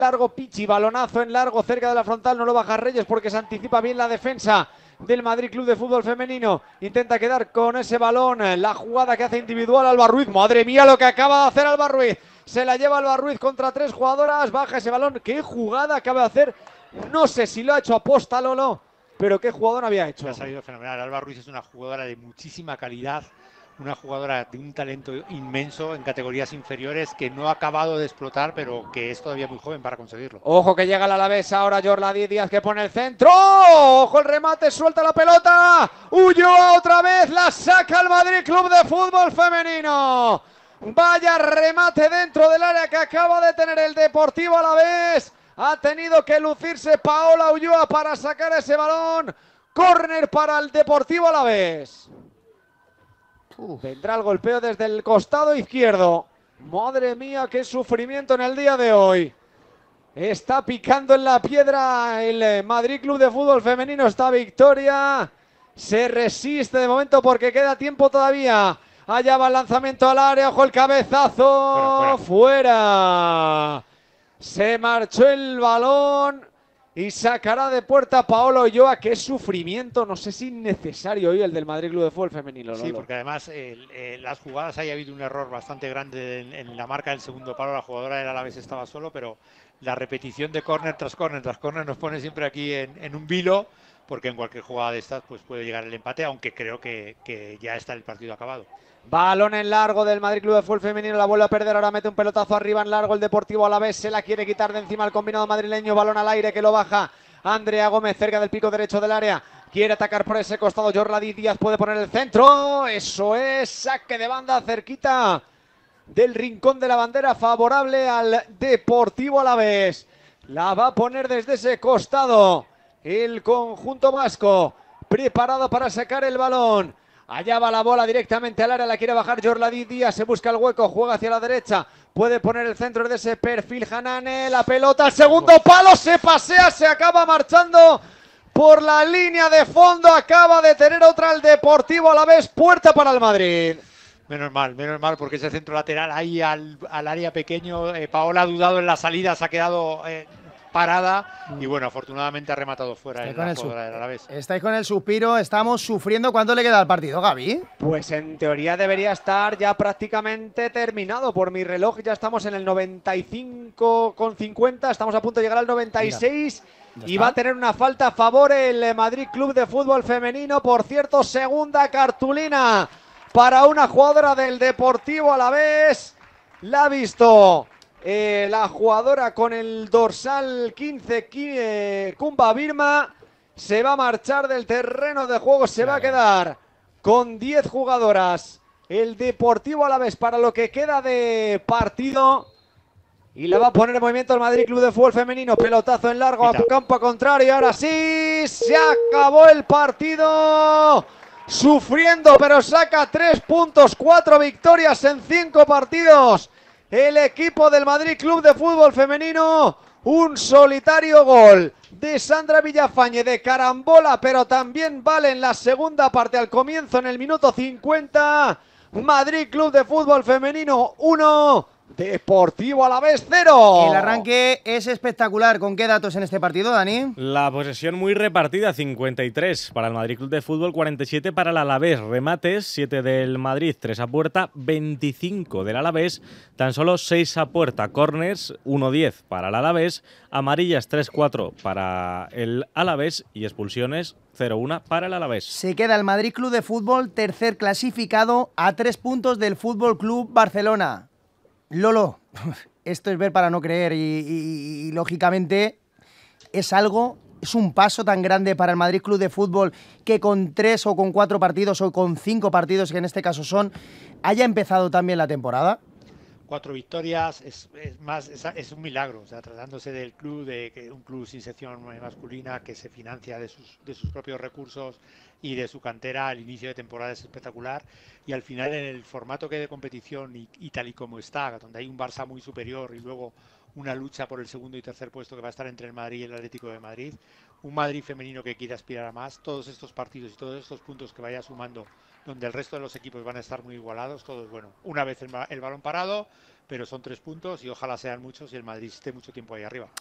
largo, Pichi, balonazo en largo, cerca de la frontal, no lo baja Reyes porque se anticipa bien la defensa del Madrid Club de Fútbol Femenino. Intenta quedar con ese balón, la jugada que hace individual Alba Ruiz. Madre mía lo que acaba de hacer Alba Ruiz. Se la lleva Alba Ruiz contra 3 jugadoras, baja ese balón. ¿Qué jugada acaba de hacer? No sé si lo ha hecho aposta Lolo, pero qué jugador había hecho. Ha salido fenomenal. Alba Ruiz es una jugadora de muchísima calidad, una jugadora de un talento inmenso en categorías inferiores que no ha acabado de explotar, pero que es todavía muy joven para conseguirlo. Ojo que llega el Alavés ahora, Yorladi Díaz que pone el centro. Ojo el remate, suelta la pelota. Huyó otra vez, la saca el Madrid Club de Fútbol Femenino. Vaya remate dentro del área que acaba de tener el Deportivo Alavés. Ha tenido que lucirse Paola Ulloa para sacar ese balón. Córner para el Deportivo Alavés. Vendrá el golpeo desde el costado izquierdo. Madre mía, qué sufrimiento en el día de hoy. Está picando en la piedra el Madrid Club de Fútbol Femenino. Esta victoria se resiste de momento porque queda tiempo todavía. Allá va el lanzamiento al área. Ojo el cabezazo. Fuera. Se marchó el balón. Y sacará de puerta Paola Ulloa. Qué sufrimiento, no sé si innecesario hoy el del Madrid Club de Fútbol Femenino. Sí, porque además las jugadas ahí ha habido un error bastante grande en la marca del segundo palo. La jugadora del Alavés estaba solo, pero la repetición de córner tras córner tras córner nos pone siempre aquí en un vilo, porque en cualquier jugada de estas pues puede llegar el empate, aunque creo que ya está el partido acabado. Balón en largo del Madrid Club de Fútbol Femenino, la vuelve a perder, ahora mete un pelotazo arriba en largo el Deportivo Alavés, se la quiere quitar de encima el combinado madrileño, balón al aire que lo baja Andrea Gómez cerca del pico derecho del área, quiere atacar por ese costado, Yorladi Díaz puede poner el centro, eso es, saque de banda cerquita del rincón de la bandera favorable al Deportivo Alavés, la va a poner desde ese costado el conjunto vasco, preparado para sacar el balón. Allá va la bola directamente al área, la quiere bajar Yorladi Díaz, se busca el hueco, juega hacia la derecha, puede poner el centro de ese perfil Hanane, la pelota al segundo palo, se pasea, se acaba marchando por la línea de fondo, acaba de tener otra el Deportivo Alavés, puerta para el Madrid. Menos mal, porque ese centro lateral ahí al área pequeño, Paola ha dudado en la salida, se ha quedado parada y bueno, afortunadamente ha rematado fuera en la jugadora del Alavés. Estáis con el suspiro, estamos sufriendo. ¿Cuánto le queda al partido, Gaby? Pues en teoría debería estar ya prácticamente terminado. Por mi reloj ya estamos en el 95,50, estamos a punto de llegar al 96. Y va a tener una falta a favor el Madrid Club de Fútbol Femenino. Por cierto, segunda cartulina para una jugadora del Deportivo Alavés. La ha visto la jugadora con el dorsal 15, Kumba Birma, se va a marchar del terreno de juego, se va a quedar con 10 jugadoras el Deportivo Alavés para lo que queda de partido. Y le va a poner en movimiento el Madrid Club de Fútbol Femenino. Pelotazo en largo a campo contrario. Ahora sí, se acabó el partido. Sufriendo, pero saca 3 puntos, 4 victorias en 5 partidos. El equipo del Madrid Club de Fútbol Femenino, un solitario gol de Sandra Villafañe de carambola, pero también vale en la segunda parte al comienzo en el minuto 50. Madrid Club de Fútbol Femenino 1, Deportivo Alavés 0. El arranque es espectacular. ¿Con qué datos en este partido, Dani? La posesión muy repartida, 53 para el Madrid Club de Fútbol, 47 para el Alavés. Remates, 7 del Madrid, 3 a puerta, 25 del Alavés, tan solo 6 a puerta. Corners, 1-10 para el Alavés, amarillas 3-4 para el Alavés y expulsiones 0-1 para el Alavés. Se queda el Madrid Club de Fútbol tercer clasificado a 3 puntos del Fútbol Club Barcelona. Lolo, esto es ver para no creer y lógicamente es un paso tan grande para el Madrid Club de Fútbol que con 3 o con 4 partidos o con 5 partidos, que en este caso son, haya empezado también la temporada. 4 victorias, es un milagro, o sea, tratándose del club, de un club sin sección masculina que se financia de sus propios recursos y de su cantera. Al inicio de temporada es espectacular y al final en el formato que de competición y tal y como está, donde hay un Barça muy superior y luego una lucha por el segundo y tercer puesto que va a estar entre el Madrid y el Atlético de Madrid. Un Madrid femenino que quiere aspirar a más. Todos estos partidos y todos estos puntos que vaya sumando, donde el resto de los equipos van a estar muy igualados. Todos, bueno, una vez el balón parado, pero son 3 puntos y ojalá sean muchos y el Madrid esté mucho tiempo ahí arriba.